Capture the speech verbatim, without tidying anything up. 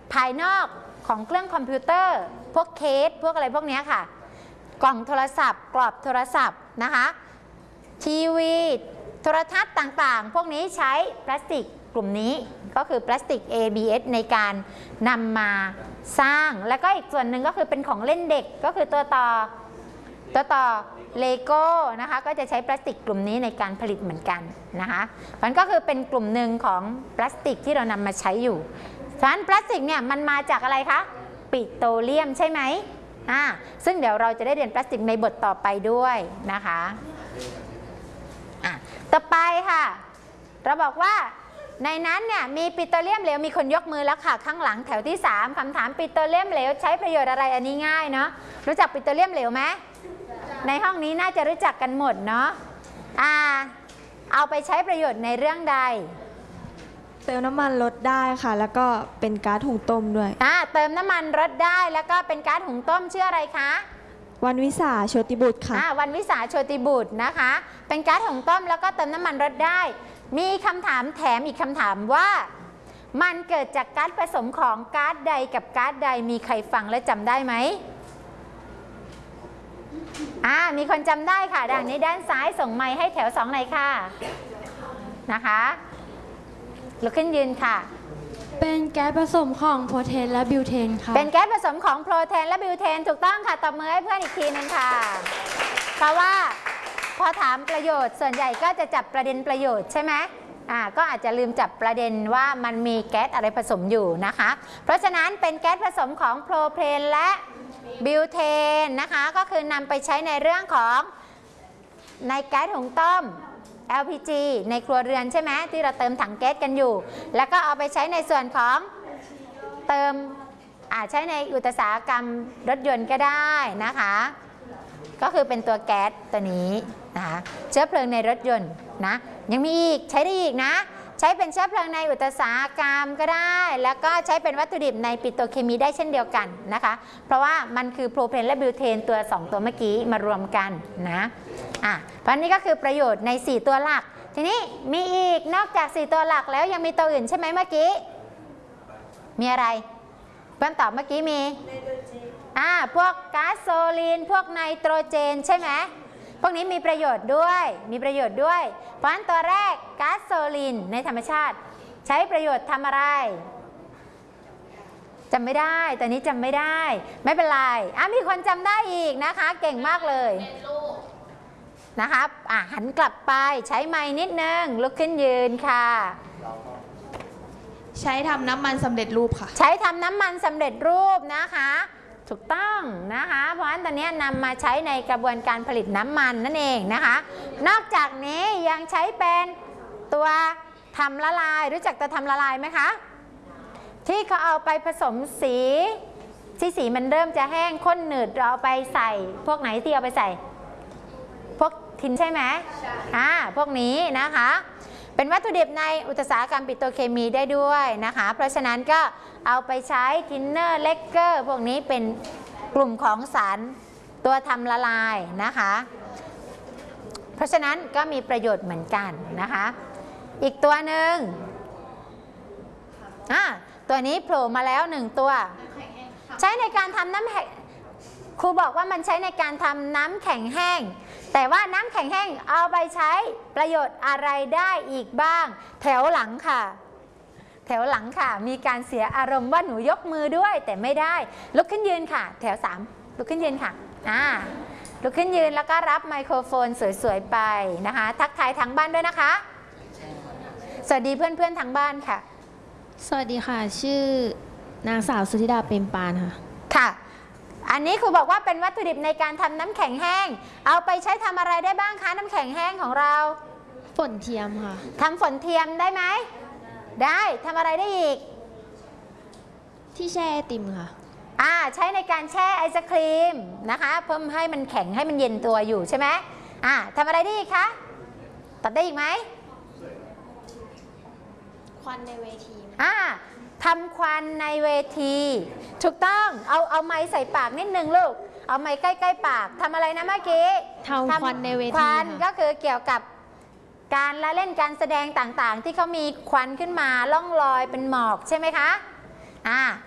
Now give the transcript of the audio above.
ภายนอกของเครื่องคอมพิวเตอร์พวกเคสพวกอะไรพวกนี้ค่ะกล่องโทรศัพท์กรอบโทรศัพท์นะคะทีวีโทรทัศน์ต่างๆพวกนี้ใช้พลาสติกกลุ่มนี้ก็คือพลาสติก เอ บี เอส ในการนำมาสร้างแล้วก็อีกส่วนหนึ่งก็คือเป็นของเล่นเด็กก็คือตัวต่อตัวต่อเลโก้นะคะก็จะใช้พลาสติกกลุ่มนี้ในการผลิตเหมือนกันนะคะมันก็คือเป็นกลุ่มหนึ่งของพลาสติกที่เรานำมาใช้อยู่ฉะนั้นพลาสติกเนี่ยมันมาจากอะไรคะปิโตรเลียมใช่ไหมอ่าซึ่งเดี๋ยวเราจะได้เรียนพลาสติกในบทต่อไปด้วยนะคะอ่ะต่อไปค่ะเราบอกว่าในนั้นเนี่ยมีปิโตรเลียมเหลวมีคนยกมือแล้วค่ะข้างหลังแถวที่สามคำถามปิโตรเลียมเหลวใช้ประโยชน์อะไรอันนี้ง่ายเนาะรู้จักปิโตรเลียมเหลวไหมในห้องนี้น่าจะรู้จักกันหมดเนาะอ่าเอาไปใช้ประโยชน์ในเรื่องใดเติมน้ำมันรถได้ค่ะแล้วก็เป็นก๊าซหุงต้มด้วยอ่าเติมน้ำมันรถได้แล้วก็เป็นก๊าซหุงต้มชื่ออะไรคะวันวิสาโชติบุตรค่ะอ่าวันวิสาโชติบุตรนะคะเป็นก๊าซหุงต้มแล้วก็เติมน้ำมันรถได้มีคำถามแถมอีกคำถามว่ามันเกิดจากก๊าซผสมของก๊าซใดกับก๊าซใดมีใครฟังและจำได้ไหมอ่ามีคนจำได้ค่ะดังนี้ด้านซ้ายส่งไมค์ให้แถวสองหน่อยค่ะนะคะลุกขึ้นยืนค่ะเป็นแก๊สผสมของโพรเทนและบิวเทนค่ะเป็นแก๊สผสมของโพรเทนและบิวเทนถูกต้องค่ะตบมือให้เพื่อนอีกทีนึงค่ะเพราะว่าพอถามประโยชน์ส่วนใหญ่ก็จะจับประเด็นประโยชน์ใช่ไหมอ่าก็อาจจะลืมจับประเด็นว่ามันมีแก๊สอะไรผสมอยู่นะคะเพราะฉะนั้นเป็นแก๊สผสมของโพรเพนและบิวเทนนะคะก็คือนำไปใช้ในเรื่องของในแก๊สหุงต้ม แอล พี จี ในครัวเรือนใช่ไหมที่เราเติมถังแก๊สกันอยู่แล้วก็เอาไปใช้ในส่วนของเติมอาจใช้ในอุตสาหกรรมรถยนต์ก็ได้นะคะก็คือเป็นตัวแก๊สตัวนี้นะคะเชื้อเพลิงในรถยนต์นะยังมีอีกใช้ได้อีกนะใช้เป็นเชื้อเพลิงในอุตสาหกรรมก็ได้แล้วก็ใช้เป็นวัตถุดิบในปิโตรเคมีได้เช่นเดียวกันนะคะเพราะว่ามันคือโพรเพนและบิวเทนตัวสองตัวเมื่อกี้มารวมกันนะอ่ะเพราะนี้ก็คือประโยชน์ในสี่ตัวหลักทีนี้มีอีกนอกจากสี่ตัวหลักแล้วยังมีตัวอื่นใช่ไหมเมื่อกี้มีอะไรเพื่อนตอบเมื่อกี้มีอ่าพวกก๊าซโซลีนพวกไนโตรเจนใช่ไหมพวกนี้มีประโยชน์ด้วยมีประโยชน์ด้วยเพราะฉะนั้นตัวแรกก๊าซโซลีนในธรรมชาติใช้ประโยชน์ทำอะไรจำไม่ได้ตัวนี้จำไม่ได้ไม่เป็นไรอ่ะมีคนจำได้อีกนะคะเก่งมากเลยนะคะอ่ะหันกลับไปใช้ไม้นิดนึงลุกขึ้นยืนค่ะใช้ทำน้ำมันสำเร็จรูปค่ะใช้ทำน้ำมันสำเร็จรูปนะคะถูกต้องนะคะเพราะฉะนั้นตอนนี้นำมาใช้ในกระบวนการผลิตน้ำมันนั่นเองนะคะนอกจากนี้ยังใช้เป็นตัวทำละลายรู้จักตัวทำละลายไหมคะที่เขาเอาไปผสมสีที่สีมันเริ่มจะแห้งข้นหนืดเราเอาไปใส่พวกไหนที่เอาไปใส่พวกทินใช่ไหมอ่าพวกนี้นะคะเป็นวัตถุดิบในอุตสาหกรรมปิโตรเคมีได้ด้วยนะคะเพราะฉะนั้นก็เอาไปใช้ทินเนอร์เลกเกอร์พวกนี้เป็นกลุ่มของสารตัวทำละลายนะคะเพราะฉะนั้นก็มีประโยชน์เหมือนกันนะคะอีกตัวหนึ่งอ่ะตัวนี้โผล่มาแล้วหนึ่งตัวใช้ในการทำน้ำแข็งครูบอกว่ามันใช้ในการทำน้ำแข็งแห้งแต่ว่าน้ำแข็งแห้งเอาไปใช้ประโยชน์อะไรได้อีกบ้างแถวหลังค่ะแถวหลังค่ะมีการเสียอารมณ์ว่าหนูยกมือด้วยแต่ไม่ได้ลุกขึ้นยืนค่ะแถวสามลุกขึ้นยืนค่ะอ่าลุกขึ้นยืนแล้วก็รับไมโครโฟนสวยๆไปนะคะทักทายทางบ้านด้วยนะคะสวัสดีเพื่อนๆทางบ้านค่ะสวัสดีค่ะชื่อนางสาวสุธิดาเปรมปานค่ะค่ะอันนี้ครูบอกว่าเป็นวัตถุดิบในการทำน้ำแข็งแห้งเอาไปใช้ทำอะไรได้บ้างคะน้ำแข็งแห้งของเราฝนเทียมค่ะทำฝนเทียมได้ไหมได้ทำอะไรได้อีกที่แช่ไอติมค่ะอ่าใช้ในการแช่ไอศครีมนะคะเพิ่มให้มันแข็งให้มันเย็นตัวอยู่ใช่ไหมอ่าทำอะไรได้อีกคะตอบได้อีกไหมควันในเวทีอ่าทำควันในเวทีถูกต้องเอาเอาไม้ใส่ปากนิดนึงลูกเอาไม้ใกล้ๆปากทำอะไรนะเมื่อกี้ทำควันในเวทีควันก็คือเกี่ยวกับการละเล่นการแสดงต่างๆที่เขามีควันขึ้นมาล่องลอยเป็นหมอกใช่ไหมคะอ่า